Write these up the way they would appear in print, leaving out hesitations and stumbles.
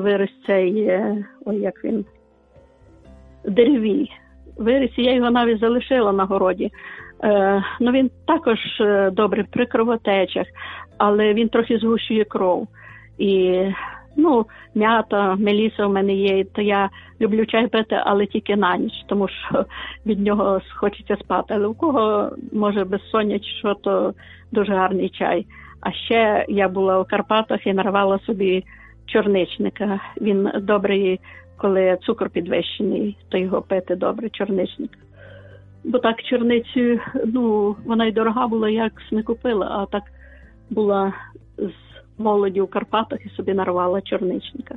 виріс цей, як він, деревій. Виріс, і я його навіть залишила на городі. Він також добре при кровотечах, але він трохи згущує кров. І, м'ята, меліса в мене є, то я люблю чай пити, але тільки на ніч, тому що від нього хочеться спати. Але у кого, може, безсоння чи що, то дуже гарний чай. А ще я була у Карпатах і нарвала собі чорничника. Він добрий, коли цукор підвищений, то його пити добре, чорничник. Бо так чорницю, вона й дорога була, як не купила, а так була з молоді у Карпатах і собі нарвала чорничника.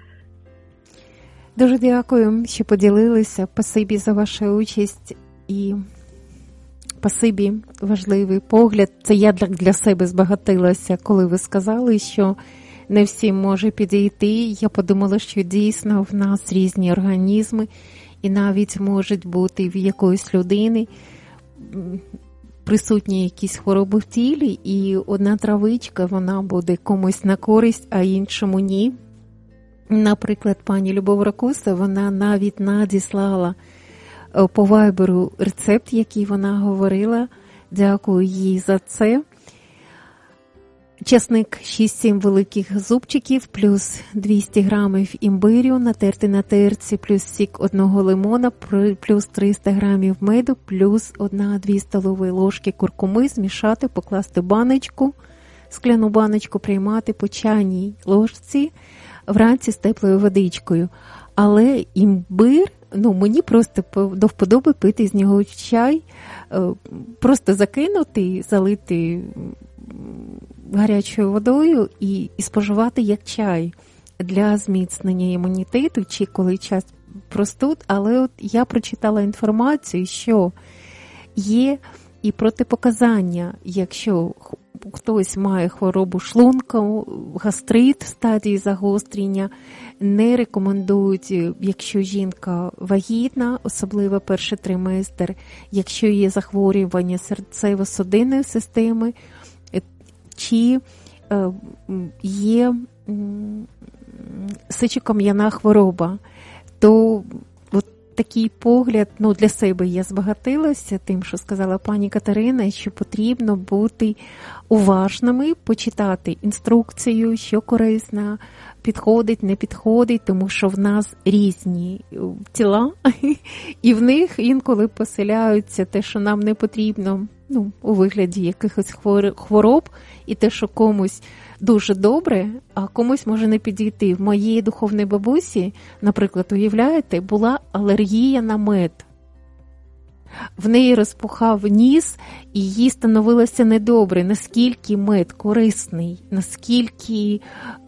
Дуже дякую, що поділилися. Спасибі за вашу участь і спасибі, важливий погляд. Це я для себе збагатилася, коли ви сказали, що не всім може підійти. Я подумала, що дійсно в нас різні організми, і навіть можуть бути в якоїсь людини присутні якісь хвороби в тілі, і одна травичка, вона буде комусь на користь, а іншому ні. Наприклад, пані Любов Ракуса, вона навіть надіслала по вайберу рецепт, який вона говорила. Дякую їй за це. Часник 6-7 великих зубчиків, плюс 200 грамів імбирю, натерти на терці, плюс сік одного лимона, плюс 300 грамів меду, плюс 1-2 столові ложки куркуми, змішати, покласти баночку, скляну баночку приймати по чайній ложці вранці з теплою водичкою. Але імбир, мені просто до вподоби пити з нього чай, просто закинути, залити гарячою водою і споживати як чай для зміцнення імунітету, чи коли час простуд. Але от я прочитала інформацію, що є і протипоказання, якщо хтось має хворобу шлунка, гастрит в стадії загострення, не рекомендують, якщо жінка вагітна, особливо перший триместр, якщо є захворювання серцево-судинної системи, чи є сечокам'яна хвороба, то от такий погляд, для себе я збагатилася тим, що сказала пані Катерина, що потрібно бути уважними, почитати інструкцію, що корисно, підходить, не підходить, тому що в нас різні тіла, і в них інколи поселяються те, що нам не потрібно, у вигляді якихось хвороб, і те, що комусь дуже добре, а комусь може не підійти. В моїй духовній бабусі, наприклад, уявляєте, була алергія на мед. В неї розпухав ніс, і їй становилося недобре, наскільки мед корисний, наскільки,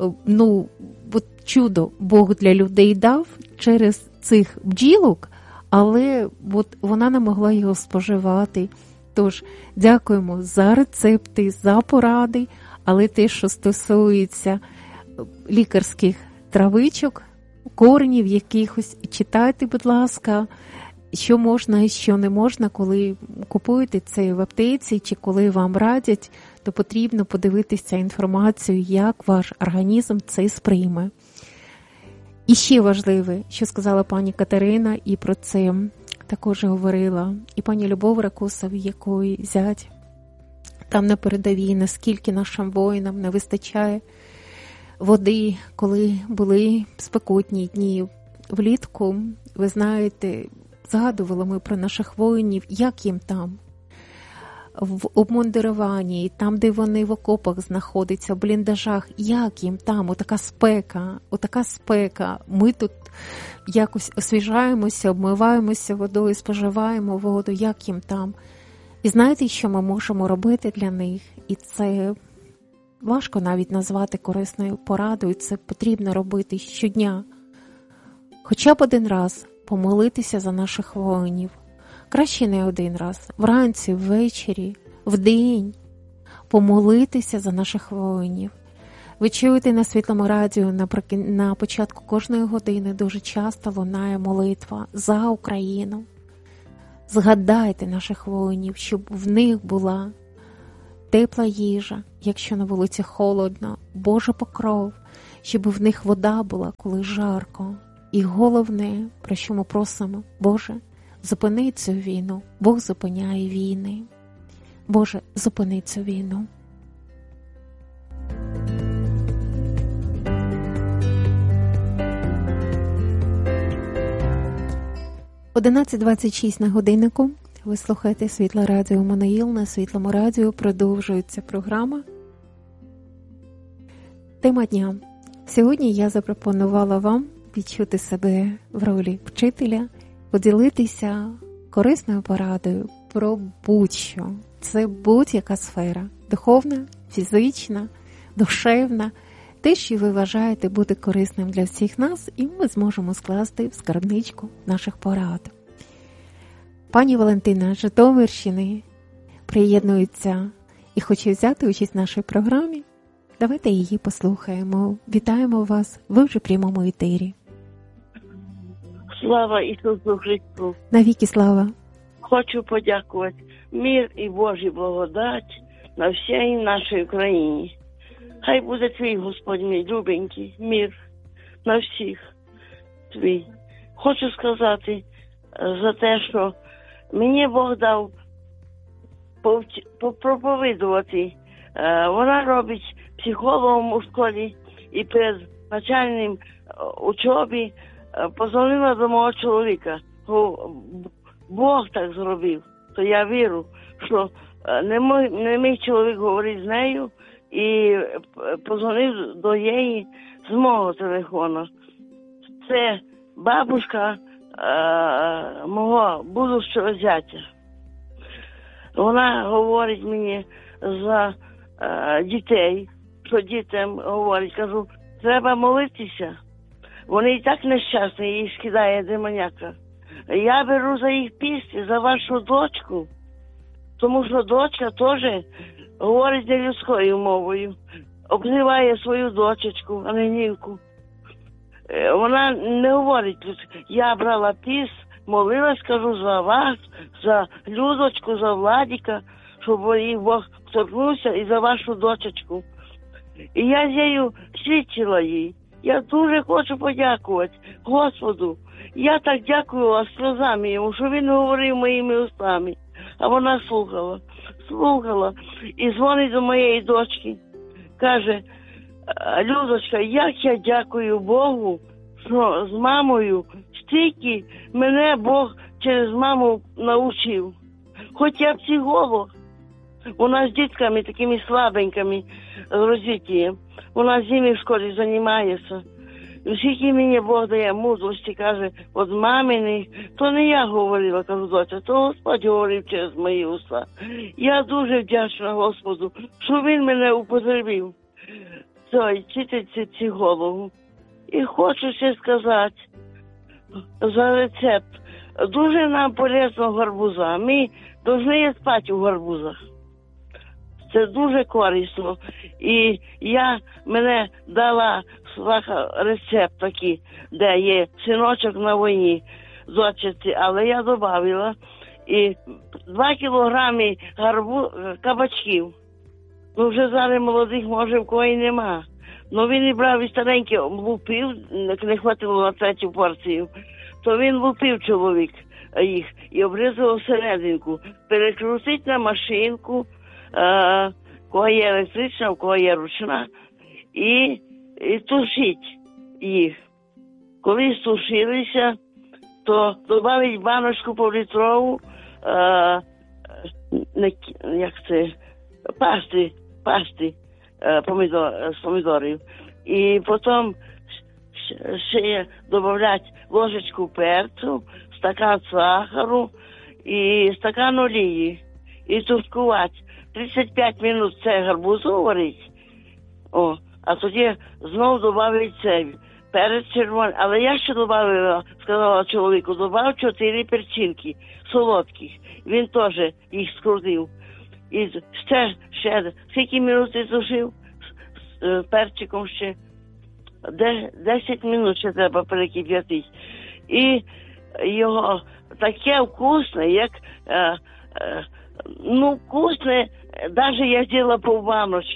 чудо Бог для людей дав через цих бджілок, але вона не могла його споживати. Тож, дякуємо за рецепти, за поради, але те, що стосується лікарських травичок, коренів якихось, читайте, будь ласка, що можна і що не можна, коли купуєте це в аптеці, чи коли вам радять, то потрібно подивитися інформацію, як ваш організм це сприйме. І ще важливе, що сказала пані Катерина, і про це також говорила і пані Любов Ракуса, в якої зять там на передовій, наскільки нашим воїнам не вистачає води, коли були спекотні дні влітку. Ви знаєте, згадували ми про наших воїнів, як їм там, в обмундируванні, там, де вони в окопах знаходяться, в бліндажах, як їм там, отака спека. Ми тут якось освіжаємося, обмиваємося водою, споживаємо воду, як їм там. І знаєте, що ми можемо робити для них? І це важко навіть назвати корисною порадою, це потрібно робити щодня. Хоча б один раз помолитися за наших воїнів. Краще не один раз, вранці, ввечері, вдень, помолитися за наших воїнів. Ви чуєте на Світлому радіо на початку кожної години дуже часто лунає молитва за Україну. Згадайте наших воїнів, щоб в них була тепла їжа, якщо на вулиці холодно, Божий покров, щоб в них вода була, коли жарко. І головне, про що ми просимо, Боже, зупини цю війну. Бог зупиняє війни. Боже, зупини цю війну. – 11:26 на годиннику. Ви слухаєте Світле Радіо Еммануїл. На Світлому радіо продовжується програма «Тема дня». Сьогодні я запропонувала вам відчути себе в ролі вчителя, поділитися корисною порадою про будь-що. Це будь-яка сфера – духовна, фізична, душевна, те, що ви вважаєте бути корисним для всіх нас, і ми зможемо скласти в скарбничку наших порад. Пані Валентина з Житомирщини приєднується і хоче взяти участь в нашій програмі. Давайте її послухаємо. Вітаємо вас, ви вже в прямому етері. Слава Ісусу Христу! Навіки слава! Хочу подякувати мир і Божій благодать на всій нашій Україні. Хай буде твій, Господь мій любенький, мир на всіх твій. Хочу сказати за те, що мені Бог дав проповідувати. Вона робить психологом у школі і перед навчальним учобі позвонила до мого чоловіка. Бог так зробив. То я вірю, що не мій чоловік говорить з нею і позвонив до її з мого телефону. Це бабушка мого будущого зятя. Вона говорить мені за дітей, що дітям говорить, кажу, треба молитися. Вони і так нещасні, її скидає демоняка. Я беру за їх пісні, за вашу дочку, тому що дочка теж говорить не людською мовою, обзиває свою дочечку, Ангелівку. Вона не говорить, я брала піс, молилась, кажу, за вас, за Людочку, за Владіка, щоб їх Бог торкнувся і за вашу дочечку. І я з нею свідчила їй. Я дуже хочу подякувати Господу. Я так дякувала сльозами йому, що він говорив моїми устами. А вона слухала. І дзвонить до моєї дочки. Каже, Людочка, як я дякую Богу, що з мамою стільки мене Бог через маму навчив. Хоч я психолог. Вона з дітками такими слабенькими розвиттям. Вона з ними в школі займається. Скільки мені Бог дає мудрості, каже, от маминих, то не я говорила, кажу, доця, то Господь говорив через мої уста. Я дуже вдячна Господу, що Він мене употребив, цей вчительці психологу. І хочу ще сказати за рецепт. Дуже нам полезно гарбуза. Ми повинні спати у гарбузах. Це дуже корисно. І мене дала сваха рецепт такий, де є синочок на війні, дочці, але я додавила і 2 кілограми кабачків. Ну, вже зараз молодих, може, в кого і нема. Ну, він і брав і старенький, лупив, не хватило на 3-ю порцію. То він лупив чоловік їх і обрізав серединку. Перекрутить на машинку, кого є електрична, в кого є ручна, і тушить їх. Коли стушилися, то додавить баночку півлітрову, пасти з помідорів. І потім ще додавати ложечку перцю, стакан сахару і стакан олії. І тушкувати. 35 хвилин це гарбузу варить. А тоді знову додавить цей перець червоний. Але я ще додавала, сказала чоловіку, додав 4 перчинки солодких. Він теж їх скрутив. І ще скільки минут тушив з перчиком ще. 10 минут ще треба перекип'ятити. І його таке вкусне, як вкусне, навіть я зробила півбаночки.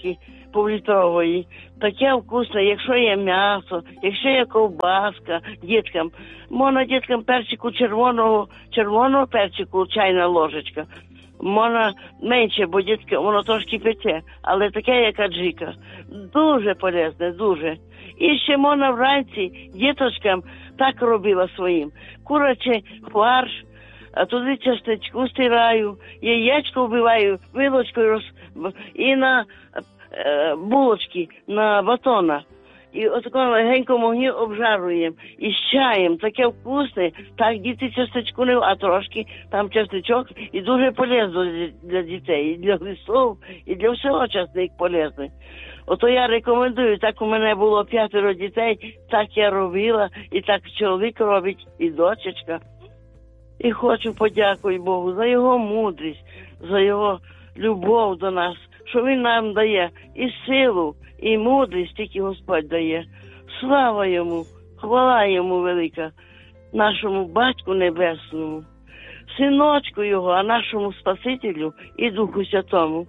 півлітрової. Таке вкусне, якщо є м'ясо, якщо є ковбаска діткам. Можна діткам перчику червоного перчику, чайна ложечка. Можна менше, бо дітки, воно трошки пече, але таке, як аджика. Дуже полезне, дуже. І ще можна вранці діточкам так робила своїм. Курячий фарш, а туди частичку стираю, яєчко вбиваю, вилочкою і на булочки, на батона. І отакому легенькому вогні обжаруємо. І з чаєм, таке вкусне, так діти частичку не, а трошки там частичок. І дуже полезно для дітей, і для лісов, і для всього часник полезний. Ото я рекомендую, так у мене було 5 дітей, так я робила, і так чоловік робить, і дочечка. І хочу подякувати Богу за його мудрість, за його любов до нас, що він нам дає і силу, і мудрість тільки Господь дає. Слава йому, хвала йому велика, нашому Батьку Небесному, синочку його, а нашому Спасителю і Духу Святому.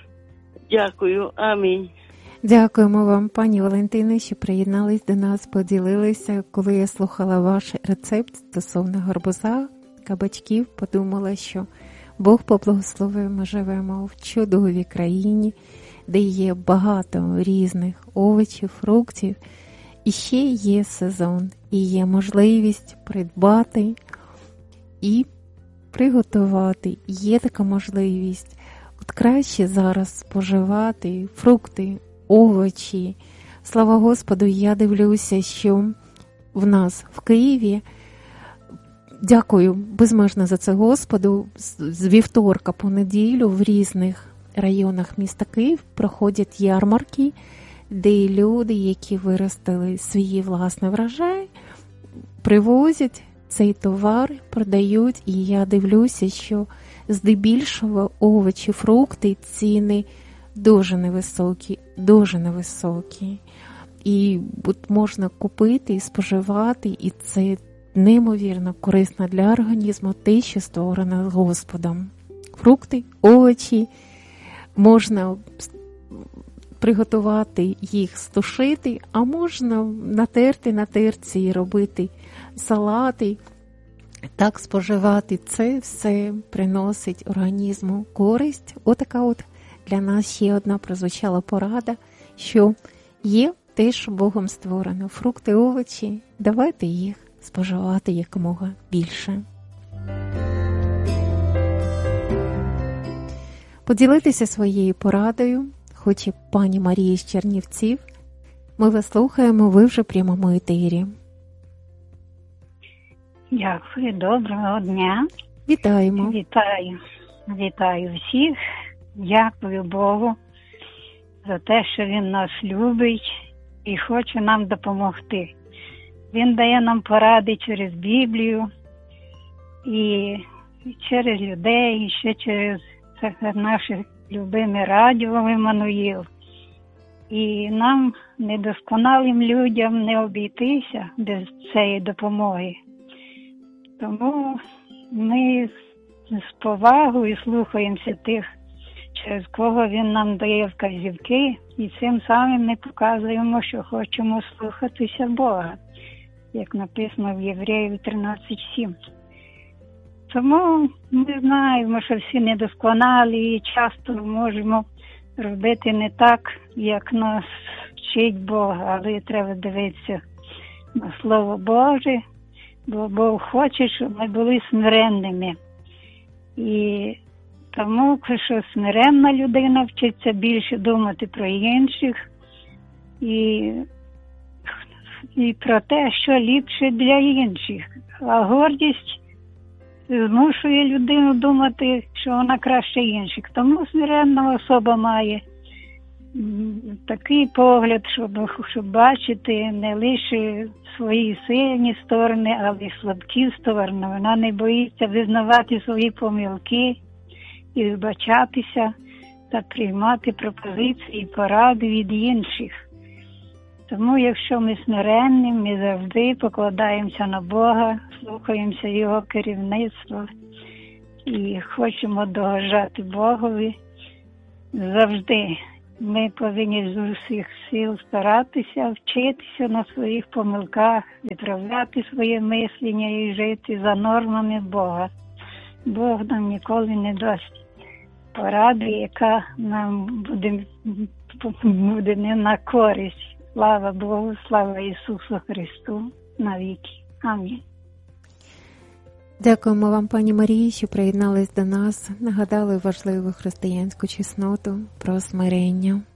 Дякую. Амінь. Дякуємо вам, пані Валентино, що приєднались до нас, поділилися. Коли я слухала ваш рецепт стосовно гарбуза, кабачків, подумала, що Бог поблагословив, ми живемо в чудовій країні, де є багато різних овочів, фруктів, і ще є сезон, і є можливість придбати і приготувати. Є така можливість. От краще зараз споживати фрукти, овочі. Слава Господу, я дивлюся, що в нас в Києві, дякую безмежно за це Господу, з вівторка по неділю в різних районах міста Київ проходять ярмарки, де люди, які виростили свій власний врожай, привозять цей товар, продають, і я дивлюся, що здебільшого овочі, фрукти, ціни дуже невисокі. І от можна купити і споживати, і це неймовірно корисно для організму, те, що створено Господом. Фрукти, овочі, можна приготувати їх, стушити, а можна натерти на терці і робити салати, так споживати. Це все приносить організму користь. Отака от для нас ще одна прозвучала порада, що є те, що Богом створено. Фрукти, овочі, давайте їх споживати якомога більше. Поділитися своєю порадою хоче пані Марія з Чернівців. Ми вас слухаємо, ви вже в прямому етері. Дякую, доброго дня. Вітаємо. Вітаю всіх. Дякую Богу за те, що Він нас любить і хоче нам допомогти. Він дає нам поради через Біблію і через людей, і ще через наше любиме радіо Еммануїл. І нам, недосконалим людям, не обійтися без цієї допомоги. Тому ми з повагою слухаємося тих, через кого він нам дає вказівки, і цим самим ми показуємо, що хочемо слухатися Бога, як написано в Євреїв 13:7. Тому ми знаємо, що всі недосконалі і часто можемо робити не так, як нас вчить Бог, але треба дивитися на Слово Боже, бо Бог хоче, щоб ми були смиренними. І тому, що смиренна людина вчиться більше думати про інших і про те, що ліпше для інших. А гордість змушує людину думати, що вона краще інших. Тому смиренна особа має такий погляд, щоб бачити не лише свої сильні сторони, але й слабкі сторони. Вона не боїться визнавати свої помилки і вибачатися та приймати пропозиції і поради від інших. Тому, якщо ми смиренні, ми завжди покладаємося на Бога, слухаємося Його керівництва і хочемо догоджати Богові завжди. Ми повинні з усіх сил старатися, вчитися на своїх помилках, відправляти своє мислення і жити за нормами Бога. Бог нам ніколи не дасть поради, яка нам буде не на користь. Слава Богу, слава Ісусу Христу навіки. Амінь. Дякуємо вам, пані Марії, що приєднались до нас, нагадали важливу християнську чесноту про смирення.